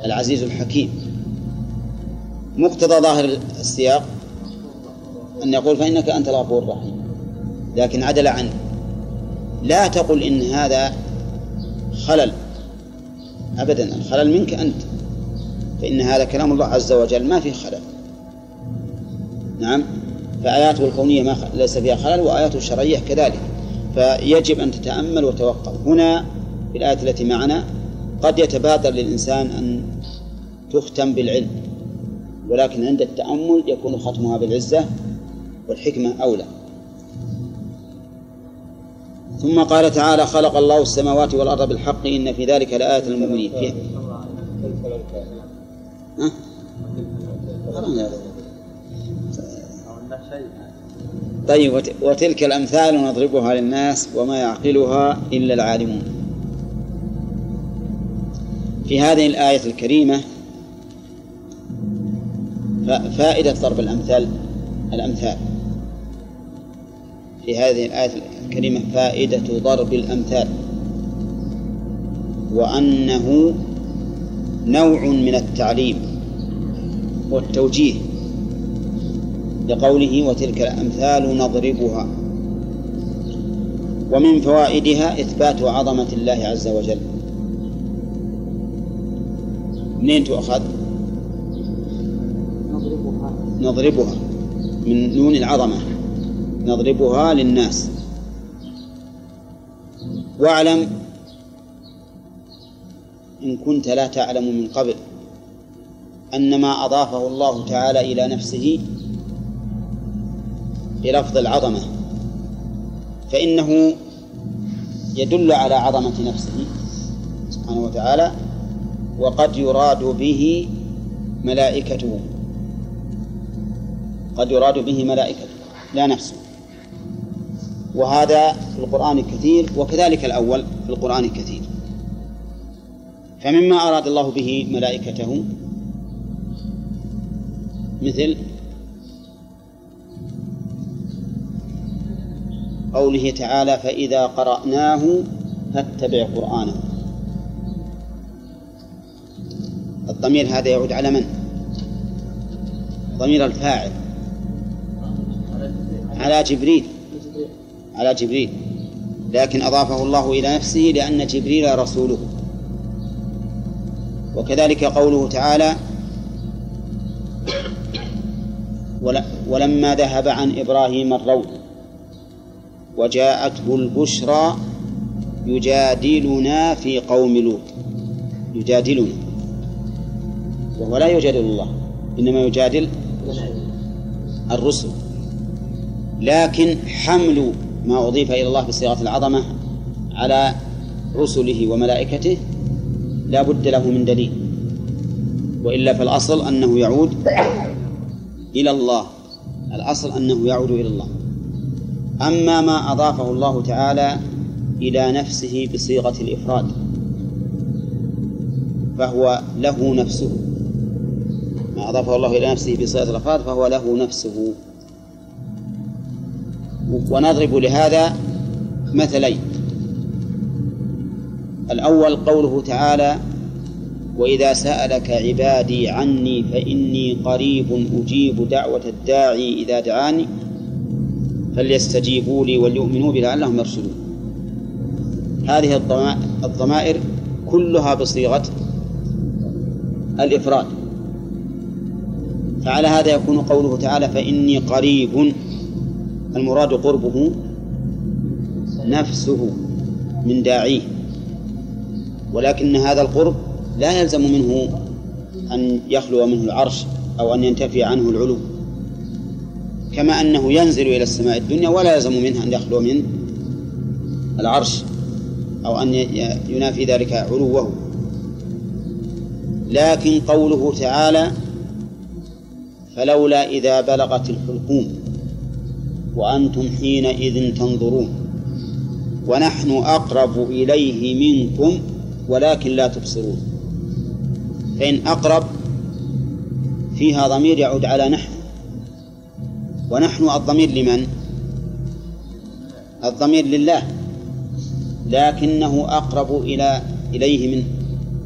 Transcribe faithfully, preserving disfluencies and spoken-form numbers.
العزيز الحكيم. مقتضى ظاهر السياق أن يقول فإنك أنت الغفور الرحيم، لكن عدل عنه. لا تقل إن هذا خلل أبدا، الخلل منك أنت، فإن هذا كلام الله عز وجل ما فيه خلل. نعم، فآياته الكونية ما ليس فيها خلل، وآياته الشرعية كذلك، فيجب أن تتأمل وتوقف. هنا في الآية التي معنا قد يتبادر للإنسان أن تختم بالعلم، ولكن عند التأمل يكون ختمها بالعزة والحكمة أولى. ثم قال تعالى: خلق الله السماوات والأرض بالحق إن في ذلك لآية للمؤمنين. فيها ها؟ طيب، وتلك الأمثال نضربها للناس وما يعقلها إلا العالمون. في هذه الآية الكريمة فائدة ضرب الأمثال الأمثال في هذه الآية الكريمة فائدة ضرب الأمثال، وأنه نوع من التعليم والتوجيه لقوله: وتلك الأمثال نضربها. ومن فوائدها إثبات عظمة الله عز وجل. منين تؤخذ؟ نضربها نضربها من نون العظمة، نضربها للناس. واعلم إن كنت لا تعلم من قبل أن ما أضافه الله تعالى إلى نفسه بلفظ العظمة فإنه يدل على عظمة نفسه سبحانه وتعالى، وقد يراد به ملائكته، قد يراد به ملائكته لا نفسه، وهذا في القرآن الكثير، وكذلك الأول في القرآن الكثير. فمما أراد الله به ملائكته مثل قوله تعالى: فإذا قرأناه فاتبع قرآنه. الضمير هذا يعود على من؟ ضمير الفاعل على جبريل، على جبريل، لكن أضافه الله إلى نفسه لأن جبريل رسوله. وكذلك قوله تعالى: ولما ذهب عن إبراهيم الروع وجاءته البشرى يجادلنا في قوم لوط. يجادلنا، وهو لا يجادل الله، إنما يجادل الرسل. لكن حمل ما أضيف إلى الله بصيغة العظمة على رسله وملائكته لا بد له من دليل، وإلا فالأصل أنه يعود إلى الله، الأصل أنه يعود إلى الله. أما ما أضافه الله تعالى إلى نفسه بصيغة الإفراد فهو له نفسه، ما أضافه الله إلى نفسه بصيغة الإفراد فهو له نفسه. ونضرب لهذا مثلين. الأول قوله تعالى: وإذا سألك عبادي عني فإني قريب أجيب دعوة الداعي إذا دعاني فليستجيبوا لي وليؤمنوا بي لعلهم يرشدون. هذه الضمائر كلها بصيغة الإفراد، فعلى هذا يكون قوله تعالى: فإني قريب، المراد قربه نفسه من داعيه، ولكن هذا القرب لا يلزم منه أن يخلو منه العرش أو أن ينتفي عنه العلو، كما أنه ينزل إلى السماء الدنيا ولا يلزم منه أن يخلو من العرش أو أن ينافي ذلك علوه. لكن قوله تعالى: فلولا إذا بلغت الحلقوم وأنتم حينئذ تنظرون ونحن أقرب إليه منكم ولكن لا تبصرون. فإن أقرب فيها ضمير يعود على نحن، ونحن الضمير لمن؟ الضمير لله، لكنه أقرب إلى إليه من